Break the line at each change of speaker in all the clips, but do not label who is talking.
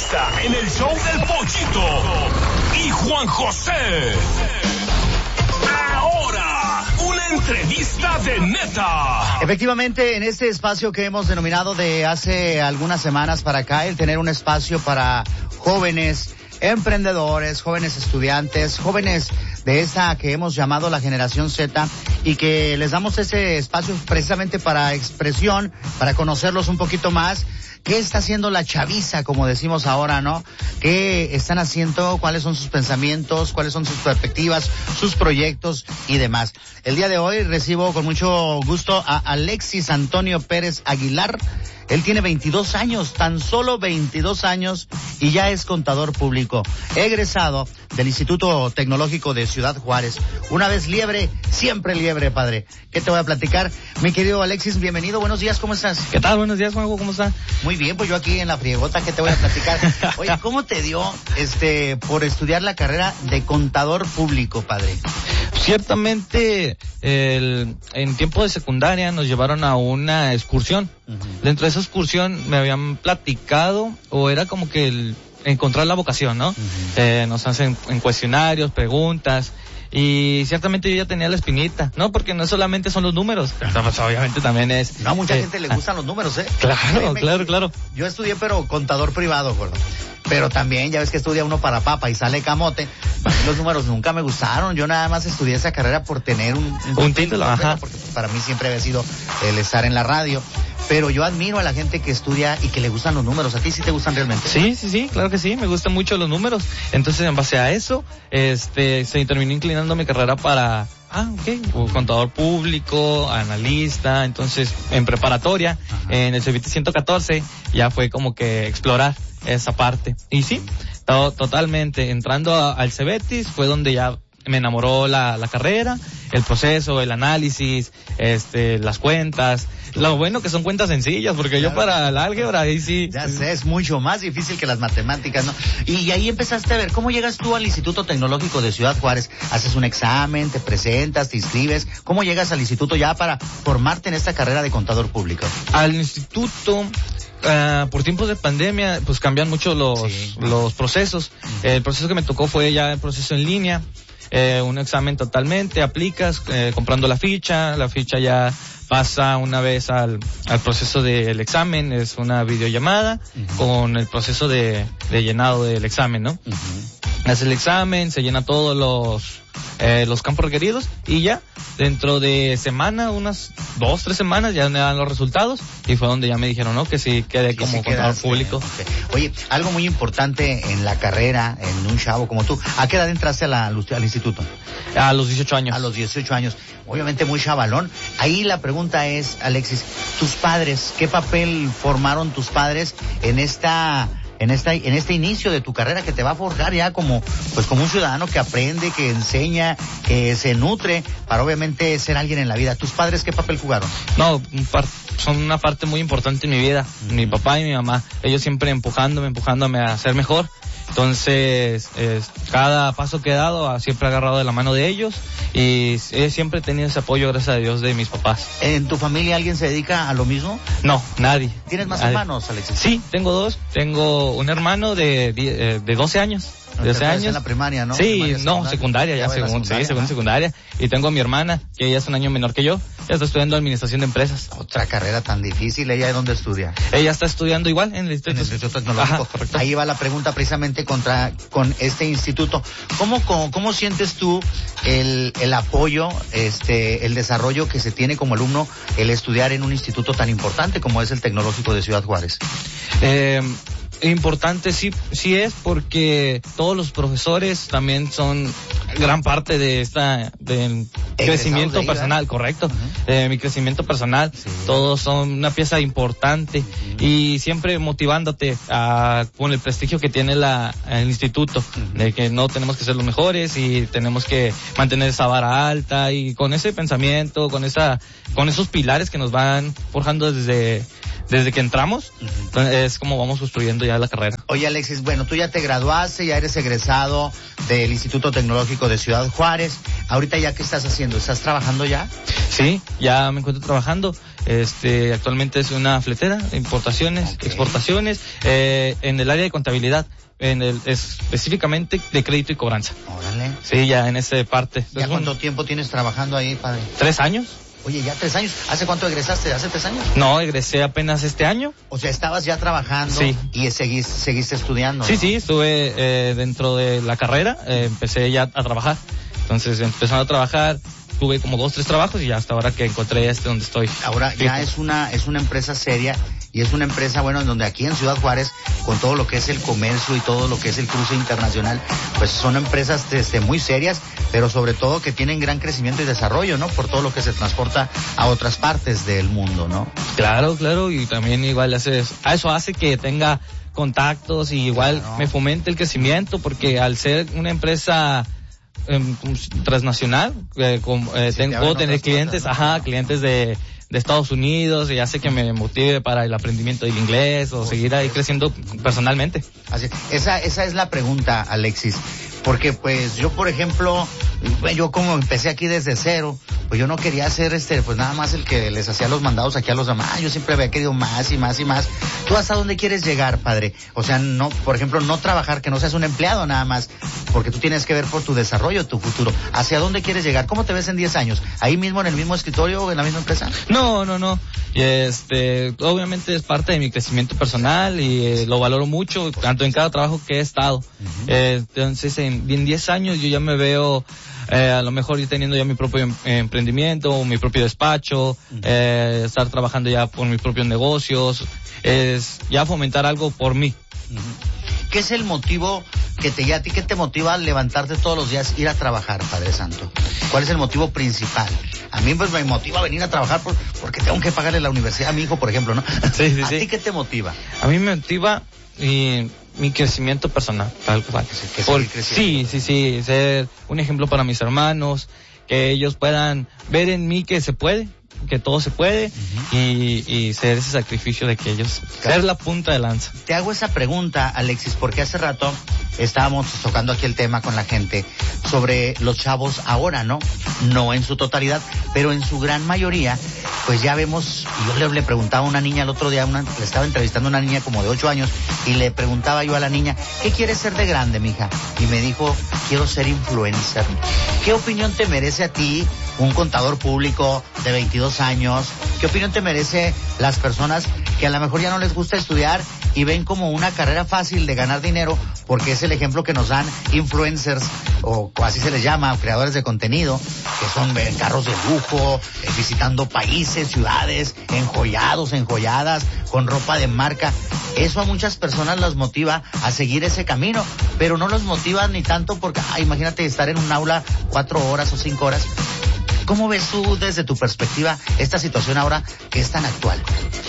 entrevista en el show del Pochito y Juan José. Ahora, una entrevista de neta.
Efectivamente, en este espacio que hemos denominado de hace algunas semanas para acá, el tener un espacio para jóvenes emprendedores, jóvenes estudiantes, jóvenes de esta que hemos llamado la generación Z, y que les damos ese espacio precisamente para expresión, para conocerlos un poquito más. ¿Qué está haciendo la chaviza, como decimos ahora, no? ¿Qué están haciendo? ¿Cuáles son sus pensamientos? ¿Cuáles son sus perspectivas, sus proyectos y demás? El día de hoy recibo con mucho gusto a Alexis Antonio Pérez Aguilar. Él tiene 22 años, tan solo 22 años, y ya es contador público, egresado del Instituto Tecnológico de Ciudad Juárez. Una vez liebre, siempre liebre, padre. ¿Qué te voy a platicar? Mi querido Alexis, bienvenido, buenos días, ¿cómo estás?
¿Qué tal? Buenos días, Juanjo, ¿cómo está?
Muy bien, pues yo aquí en la friegota, ¿qué te voy a platicar? Oye, ¿cómo te dio por estudiar la carrera de contador público, padre?
Ciertamente, en tiempo de secundaria nos llevaron a una excursión. Uh-huh. Dentro de esa excursión me habían platicado, o era como que encontrar la vocación, ¿no? Uh-huh. Nos hacen en cuestionarios, preguntas, y ciertamente yo ya tenía la espinita, ¿no? Porque no solamente son los números, pues obviamente también es...
No, a mucha gente le gustan los números, ¿eh?
Claro.
Yo estudié, pero contador privado, gordo. Pero también, ya ves que estudia uno para papa y sale camote. Los números nunca me gustaron. Yo nada más estudié esa carrera por tener un título, ajá. Porque para mí siempre había sido el estar en la radio. Pero yo admiro a la gente que estudia y que le gustan los números. ¿A ti sí te gustan realmente?
Sí, claro que sí, me gustan mucho los números. Entonces, en base a eso, se terminó inclinando mi carrera para, contador público, analista. Entonces, en preparatoria, ajá, en el CEBITIS 114, ya fue como que explorar esa parte. Y sí, totalmente, entrando al CEBETIS fue donde ya me enamoró la carrera, el proceso, el análisis, las cuentas. Lo bueno que son cuentas sencillas, porque claro, yo para el álgebra ahí sí.
Ya sé, es mucho más difícil que las matemáticas, ¿no? Y ahí empezaste a ver, ¿cómo llegas tú al Instituto Tecnológico de Ciudad Juárez? ¿Haces un examen, te presentas, te inscribes? ¿Cómo llegas al instituto ya para formarte en esta carrera de contador público?
Al instituto... por tiempos de pandemia, pues cambian mucho los procesos. El proceso que me tocó fue ya el proceso en línea, un examen totalmente, aplicas comprando la ficha ya pasa una vez al proceso del examen, es una videollamada, uh-huh, con el proceso de llenado del examen, ¿no? Uh-huh. Hace el examen, se llena todos los campos requeridos y ya dentro de semana, unas 2-3 semanas, ya me dan los resultados y fue donde ya me dijeron, ¿no? Que sí quedé como contador público.
Okay. Oye, algo muy importante en la carrera, en un chavo como tú, ¿a qué edad entraste al instituto?
A los 18 años.
A los 18 años, obviamente muy chavalón. Ahí la pregunta es, Alexis, tus padres, ¿qué papel formaron tus padres en este inicio de tu carrera que te va a forjar ya como un ciudadano que aprende, que enseña, que se nutre para obviamente ser alguien en la vida? ¿Tus padres qué papel jugaron?
No, son una parte muy importante en mi vida, mi papá y mi mamá. Ellos siempre empujándome a ser mejor. Entonces, cada paso que he dado, siempre he agarrado de la mano de ellos y siempre he tenido ese apoyo, gracias a Dios, de mis papás.
¿En tu familia alguien se dedica a lo mismo?
No, nadie.
¿Tienes más hermanos, Alexis?
Sí, tengo 2. Tengo un hermano de 12 años. De 12 años.
En la primaria, ¿no?
Sí, secundaria, secundaria. Y tengo a mi hermana, que ella es un año menor que yo. Ella está estudiando administración de empresas.
Otra carrera tan difícil. ¿Ella de dónde estudia?
Ella está estudiando igual en el Instituto
Tecnológico. Ajá, correcto. Ahí va la pregunta precisamente con este instituto. ¿Cómo sientes tú el apoyo, el desarrollo que se tiene como alumno, el estudiar en un instituto tan importante como es el Tecnológico de Ciudad Juárez?
Importante sí es, porque todos los profesores también son gran parte de del crecimiento personal, ¿no? Correcto, uh-huh, mi crecimiento personal, sí. Todos son una pieza importante, uh-huh, y siempre motivándote con el prestigio que tiene el instituto, uh-huh, de que no tenemos que ser los mejores y tenemos que mantener esa vara alta, y con ese pensamiento, con esos pilares que nos van forjando desde que entramos, uh-huh, es como vamos construyendo ya la carrera.
Oye, Alexis, bueno, tú ya te graduaste, ya eres egresado del Instituto Tecnológico de Ciudad Juárez. Ahorita ya, ¿qué estás haciendo? ¿Estás trabajando ya?
Sí, ya me encuentro trabajando. Actualmente es una fletera, importaciones, exportaciones, en el área de contabilidad, específicamente de crédito y cobranza.
Órale.
Sí, ya en esa parte.
¿Ya cuánto tiempo tienes trabajando ahí, padre?
3 años.
Oye, ya 3 años. ¿Hace cuánto egresaste? ¿Hace 3 años?
No, egresé apenas este año.
O sea, estabas ya trabajando.
Sí.
Y seguiste estudiando.
Sí,
¿no?
sí, estuve dentro de la carrera, empecé ya a trabajar. Entonces, empezando a trabajar, tuve como 2, 3 trabajos y ya hasta ahora que encontré donde estoy. Fijo.
Ya es una empresa seria y es una empresa, bueno, en donde aquí en Ciudad Juárez, con todo lo que es el comercio y todo lo que es el cruce internacional, pues son empresas muy serias, pero sobre todo que tienen gran crecimiento y desarrollo, ¿no? Por todo lo que se transporta a otras partes del mundo, ¿no?
Claro, y también igual eso hace que tenga contactos y igual me fomente el crecimiento, porque al ser una empresa transnacional, puedo tener clientes, cosas, ¿no? Clientes de Estados Unidos, y hace que me motive para el aprendimiento del inglés o seguir ahí creciendo personalmente.
Así, esa es la pregunta, Alexis, porque pues yo, por ejemplo, yo como empecé aquí desde cero, pues yo no quería ser pues nada más el que les hacía los mandados aquí a los demás. Yo siempre había querido más y más y más. ¿Tú hasta dónde quieres llegar, padre? O sea, no, por ejemplo, no trabajar, que no seas un empleado nada más, porque tú tienes que ver por tu desarrollo, tu futuro. ¿Hacia dónde quieres llegar? ¿Cómo te ves en 10 años? ¿Ahí mismo en el mismo escritorio o en la misma empresa?
No. Y obviamente es parte de mi crecimiento personal y lo valoro mucho, tanto en cada trabajo que he estado. Uh-huh. Entonces, en 10 años yo ya me veo a lo mejor yo teniendo ya mi propio emprendimiento, mi propio despacho, estar trabajando ya por mis propios negocios, ya fomentar algo por mí.
¿Qué es el motivo a ti qué te motiva a levantarte todos los días, ir a trabajar, Padre Santo? ¿Cuál es el motivo principal? A mí pues me motiva a venir a trabajar porque tengo que pagarle la universidad a mi hijo, por ejemplo, ¿no?
Sí.
¿A ti qué te motiva?
A mí me motiva mi crecimiento personal, tal cual. Sí, ser un ejemplo para mis hermanos, que ellos puedan ver en mí que se puede, que todo se puede, y ser ese sacrificio de que ellos, ser la punta de lanza.
Te hago esa pregunta, Alexis, porque hace rato estábamos tocando aquí el tema con la gente sobre los chavos ahora, ¿no? No en su totalidad, pero en su gran mayoría, pues ya vemos, y yo le preguntaba a una niña el otro día, le estaba entrevistando a una niña como de 8 años, y le preguntaba yo a la niña, ¿qué quieres ser de grande, mija? Y me dijo, quiero ser influencer. ¿Qué opinión te merece a ti, un contador público de 22 años? ¿Qué opinión te merece las personas que a lo mejor ya no les gusta estudiar y ven como una carrera fácil de ganar dinero, porque es el ejemplo que nos dan influencers, o así se les llama, o creadores de contenido, que son en carros de lujo, visitando países, ciudades, enjolladas, con ropa de marca? Eso a muchas personas las motiva a seguir ese camino, pero no los motiva ni tanto porque, imagínate estar en un aula 4 horas o 5 horas. ¿Cómo ves tú desde tu perspectiva esta situación ahora que es tan actual?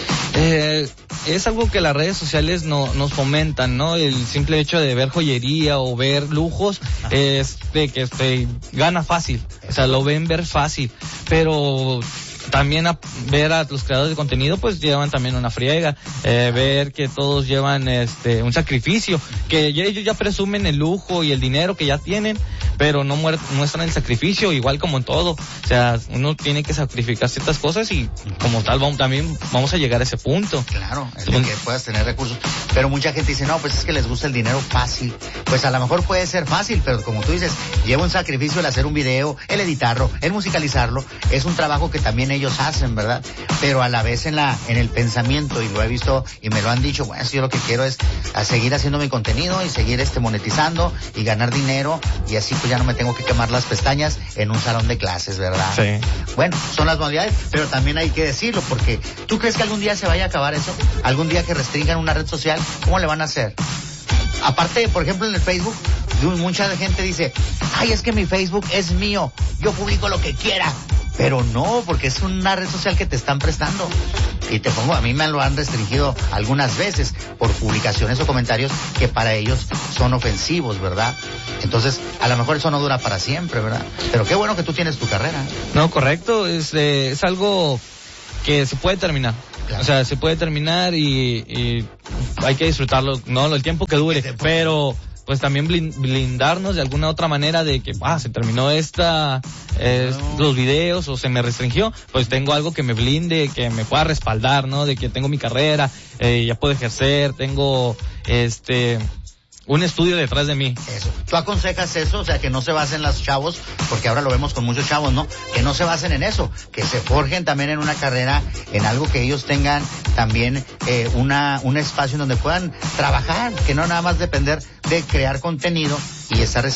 Es algo que las redes sociales nos fomentan, ¿no? El simple hecho de ver joyería o ver lujos es de que gana fácil, o sea, lo ven ver fácil, pero también ver a los creadores de contenido pues llevan también una friega, ver que todos llevan un sacrificio, que ellos ya presumen el lujo y el dinero que ya tienen, pero no muestran el sacrificio, igual como en todo. O sea, uno tiene que sacrificar ciertas cosas y como tal también vamos a llegar a ese punto.
Claro, es de que puedas tener recursos. Pero mucha gente dice, no, pues es que les gusta el dinero fácil. Pues a lo mejor puede ser fácil, pero como tú dices, lleva un sacrificio el hacer un video, el editarlo, el musicalizarlo. Es un trabajo que también ellos hacen, ¿verdad? Pero a la vez en el pensamiento, y lo he visto y me lo han dicho, bueno, yo lo que quiero es seguir haciendo mi contenido y seguir monetizando y ganar dinero, y así pues ya no me tengo que quemar las pestañas en un salón de clases, ¿verdad?
Sí.
Bueno, son las modalidades, pero también hay que decirlo, porque ¿tú crees que algún día se vaya a acabar eso? ¿Algún día que restringan una red social? ¿Cómo le van a hacer? Aparte, por ejemplo, en el Facebook, mucha gente dice, es que mi Facebook es mío, yo publico lo que quiera. Pero no, porque es una red social que te están prestando. Y a mí me lo han restringido algunas veces por publicaciones o comentarios que para ellos son ofensivos, ¿verdad? Entonces, a lo mejor eso no dura para siempre, ¿verdad? Pero qué bueno que tú tienes tu carrera.
No, correcto, es algo que se puede terminar. Claro. O sea, se puede terminar y hay que disfrutarlo, no el tiempo que dure, pero pues también blindarnos de alguna otra manera de que, se terminó los videos o se me restringió, pues tengo algo que me blinde, que me pueda respaldar, ¿no? De que tengo mi carrera, ya puedo ejercer, tengo, un estudio detrás de mí.
Eso. ¿Tú aconsejas eso? O sea, que no se basen los chavos, porque ahora lo vemos con muchos chavos, ¿no? Que no se basen en eso, que se forjen también en una carrera, en algo que ellos tengan también un espacio en donde puedan trabajar, que no nada más depender de crear contenido y estar